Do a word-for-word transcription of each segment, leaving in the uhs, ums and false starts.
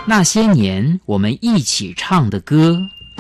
那些年我们一起唱的歌。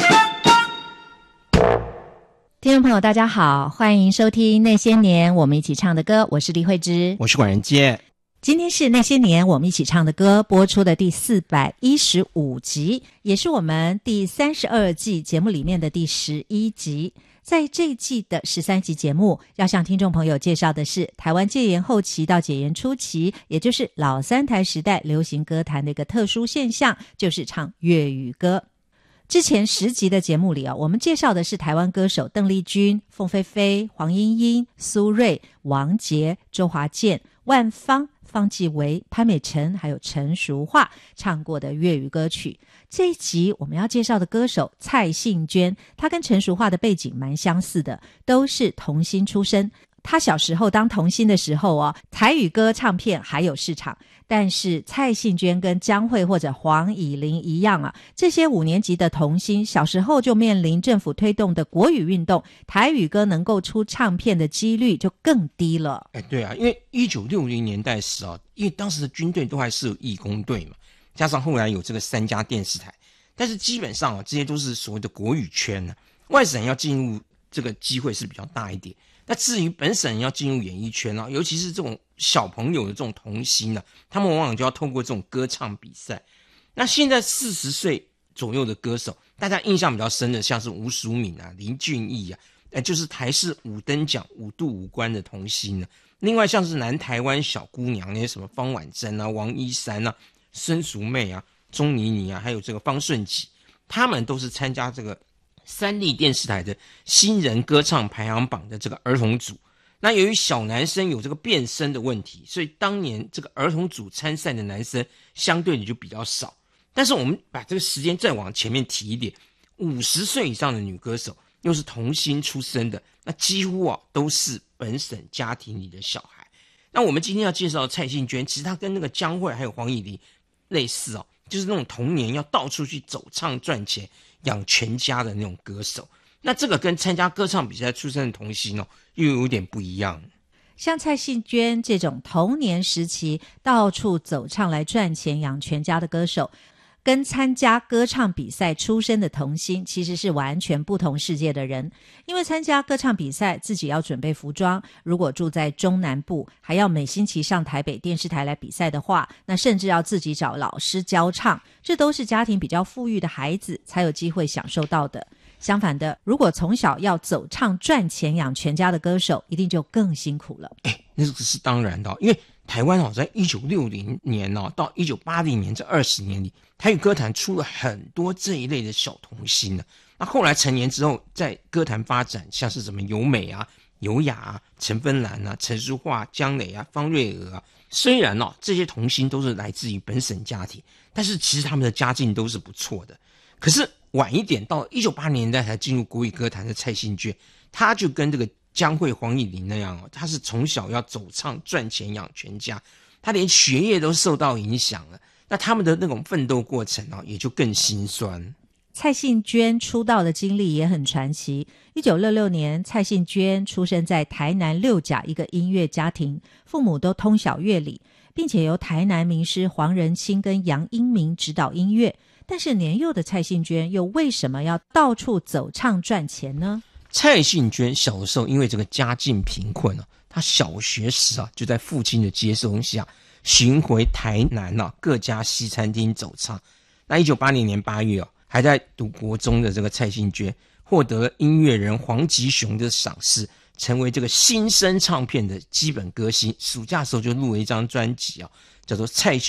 听众朋友大家好，欢迎收听那些年我们一起唱的歌，我是李慧芝， 我是管仁杰。 今天是那些年我们一起唱的歌播出的第四百一十五集，也是我们第三十二季节目里面的第十一集。在这一季的十三集节目，要向听众朋友介绍的是台湾戒严后期到解严初期，也就是老三台时代流行歌坛的一个特殊现象，就是唱粤语歌。之前十集的节目里啊，我们介绍的是台湾歌手邓丽君、凤飞飞、黄莺莺、苏芮、王杰、周华健、万芳、方季韦、潘美辰还有陈淑桦唱过的粤语歌曲。这一集我们要介绍的歌手蔡幸娟，她跟陈淑桦的背景蛮相似的，都是童星出身。她小时候当童星的时候哦，台语歌唱片还有市场，但是蔡幸娟跟江蕙或者黄以玲一样啊，这些五年级的童星小时候就面临政府推动的国语运动，台语歌能够出唱片的几率就更低了。 哎，对啊，因为一九六零年代时啊，因为当时的军队都还是有义工队嘛，加上后来有这个三家电视台，但是基本上啊，这些都是所谓的国语圈呢、啊，外省要进入这个机会是比较大一点。那至于本省要进入演艺圈啊，尤其是这种小朋友的这种童星啊，他们往往就要透过这种歌唱比赛。那现在四十岁左右的歌手，大家印象比较深的，像是吴淑敏啊、林俊逸啊，呃，就是台视五等奖五度五关的童星啊。另外像是南台湾小姑娘那些什么方婉珍啊、王一山啊、孙淑媚啊、钟妮妮啊，还有这个方顺吉，他们都是参加这个三立电视台的新人歌唱排行榜的这个儿童组。那由于小男生有这个变声的问题，所以当年这个儿童组参赛的男生相对的就比较少。但是我们把这个时间再往前面提一点，五十岁以上的女歌手又是童星出身的，那几乎啊都是本省家庭里的小孩。那我们今天要介绍的蔡幸娟，其实她跟那个江蕙还有黄以玲类似哦，就是那种童年要到处去走唱赚钱养全家的那种歌手。那这个跟参加歌唱比赛出身的童星哦，又有点不一样。 像蔡幸娟这种童年时期到处走唱来赚钱养全家的歌手，跟参加歌唱比赛出身的童星其实是完全不同世界的人。因为参加歌唱比赛自己要准备服装，如果住在中南部还要每星期上台北电视台来比赛的话，那甚至要自己找老师教唱，这都是家庭比较富裕的孩子才有机会享受到的。相反的，如果从小要走唱赚钱养全家的歌手，一定就更辛苦了。 哎，那个是当然的、哦，因为台湾哦，在一九六零年哦到一九八零年这二十年里，台语歌坛出了很多这一类的小童星呢、啊。那后来成年之后，在歌坛发展，像是什么尤美啊、尤雅啊、陈芬兰啊、陈淑桦、江磊啊、方瑞娥啊，虽然哦这些童星都是来自于本省家庭，但是其实他们的家境都是不错的。可是晚一点到一九八零年代才进入国语歌坛的蔡幸娟，她就跟这个江蕙、黄以玲那样哦，她是从小要走唱赚钱养全家，她连学业都受到影响了。那他们的那种奋斗过程哦，也就更心酸。 蔡幸娟出道的经历也很传奇。一九六六年，蔡幸娟出生在台南六甲一个音乐家庭，父母都通晓乐理，并且由台南名师黄仁清跟杨英明指导音乐。但是年幼的蔡幸娟又为什么要到处走唱赚钱呢？ 蔡幸娟小的时候因为这个家境贫困啊，她小学时啊就在父亲的接送下巡回台南啊各家西餐厅走唱。那一九八零年八月啊，还在读国中的这个蔡幸娟获得音乐人黄吉雄的赏识，成为这个新生唱片的基本歌星。暑假的时候就录了一张专辑啊，叫做蔡